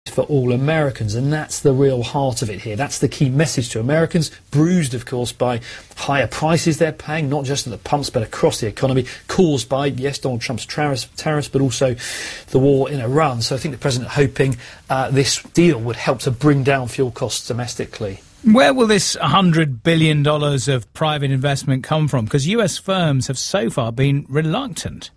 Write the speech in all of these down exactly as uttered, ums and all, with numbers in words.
best for all Americans, and that's the real heart of it here. That's the key message to Americans, bruised, of course, by higher prices they're paying, not just at the pumps, but across the economy, caused by, yes, Donald Trump's tariffs, tariffs but also the war in Iran. So I think the President hoping uh, this deal would help to bring down fuel costs domestically. Where will this one hundred billion dollars of private investment come from? Because U S firms have so far been reluctant.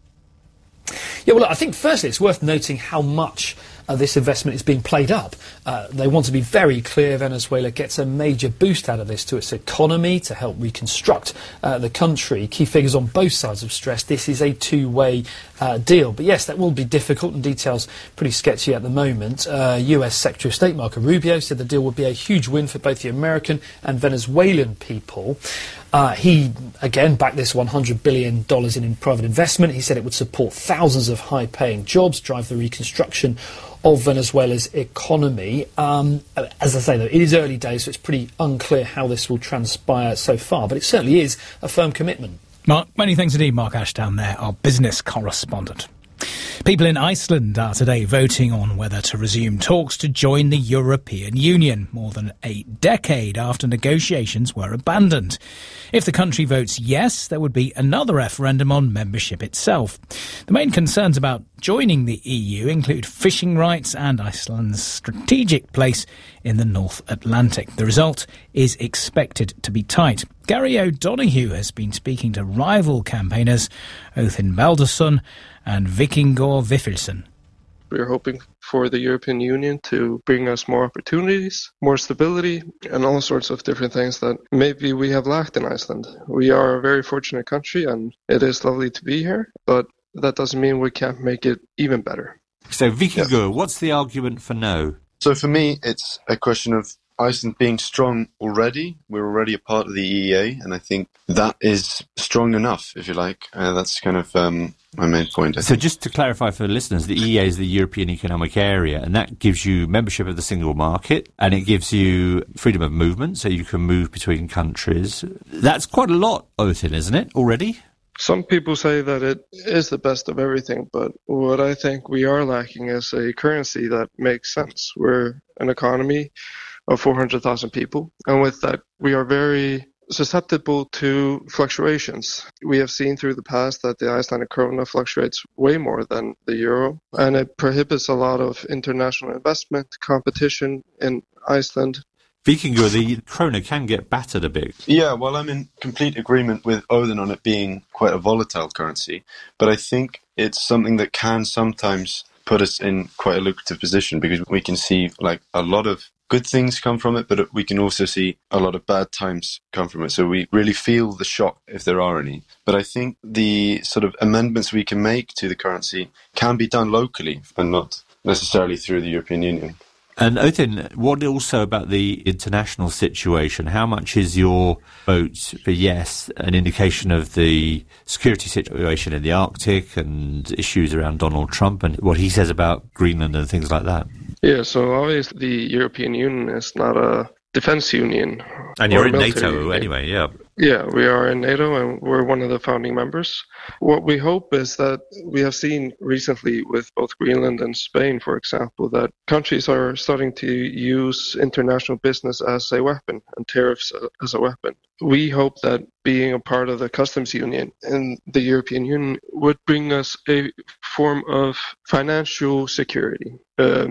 Yeah, well, I think firstly it's worth noting how much uh, this investment is being played up. Uh, they want to be very clear Venezuela gets a major boost out of this to its economy to help reconstruct uh, the country. Key figures on both sides have stressed this is a two-way uh, deal. But yes, that will be difficult and details pretty sketchy at the moment. Uh, U S Secretary of State Marco Rubio said the deal would be a huge win for both the American and Venezuelan people. Uh, he, again, backed this one hundred billion dollars in, in private investment. He said it would support thousands of high-paying jobs, drive the reconstruction of Venezuela's economy. Um, as I say, though, it is early days, so it's pretty unclear how this will transpire so far, but it certainly is a firm commitment. Mark, many thanks indeed, Mark Ashdown there, our business correspondent. People in Iceland are today voting on whether to resume talks to join the European Union, more than a decade after negotiations were abandoned. If the country votes yes, there would be another referendum on membership itself. The main concerns about joining the E U include fishing rights and Iceland's strategic place in the North Atlantic. The result is expected to be tight. Gary O'Donoghue has been speaking to rival campaigners Óðinn Baldursson and Víkingur Vífilsson. We're hoping for the European Union to bring us more opportunities, more stability, and all sorts of different things that maybe we have lacked in Iceland. We are a very fortunate country, and it is lovely to be here, but that doesn't mean we can't make it even better. So, Víkingur, yeah. What's the argument for no? So for me, it's a question of Iceland being strong already. We're already a part of the E E A, and I think that is strong enough, if you like. Uh, that's kind of um, my main point. I so think. Just to clarify for the listeners, the E E A is the European Economic Area, and that gives you membership of the single market, and it gives you freedom of movement, so you can move between countries. That's quite a lot, Óðinn, isn't it, already? Some people say that it is the best of everything, but what I think we are lacking is a currency that makes sense. We're an economy of four hundred thousand people, and with that, we are very susceptible to fluctuations. We have seen through the past that the Icelandic krona fluctuates way more than the euro, and it prohibits a lot of international investment, competition in Iceland. Víkingur, the krona can get battered a bit. Yeah, well, I'm in complete agreement with Óðinn on it being quite a volatile currency, but I think it's something that can sometimes put us in quite a lucrative position because we can see like a lot of good things come from it, but we can also see a lot of bad times come from it. So we really feel the shock if there are any. But I think the sort of amendments we can make to the currency can be done locally and not necessarily through the European Union. And Óðinn, what also about the international situation? How much is your vote for yes an indication of the security situation in the Arctic and issues around Donald Trump and what he says about Greenland and things like that? Yeah, so obviously the European Union is not a defense union. And you're in NATO union. Anyway, yeah. Yeah, we are in NATO and we're one of the founding members. What we hope is that we have seen recently with both Greenland and Spain, for example, that countries are starting to use international business as a weapon and tariffs as a weapon. We hope that being a part of the customs union in the European Union would bring us a form of financial security. Uh,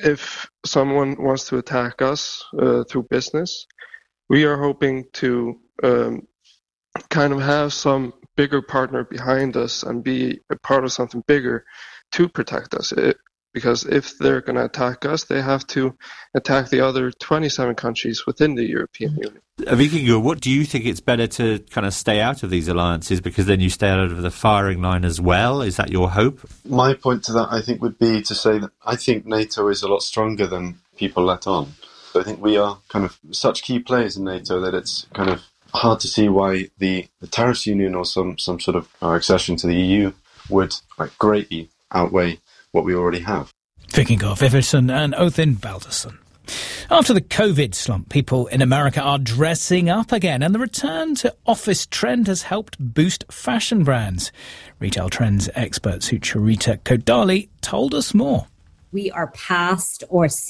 if someone wants to attack us uh, through business, we are hoping to um, kind of have some bigger partner behind us and be a part of something bigger to protect us. It, because if they're going to attack us, they have to attack the other twenty-seven countries within the European Union. Víkingur, what do you think it's better to kind of stay out of these alliances because then you stay out of the firing line as well? Is that your hope? My point to that, I think, would be to say that I think NATO is a lot stronger than people let on. I think we are kind of such key players in NATO that it's kind of hard to see why the, the tariffs union or some, some sort of our accession to the E U would like greatly outweigh what we already have. Víkingur Vífilsson and Óðinn Baldursson. After the COVID slump, people in America are dressing up again, and the return to office trend has helped boost fashion brands. Retail trends expert Sucharita Kodali told us more. We are past or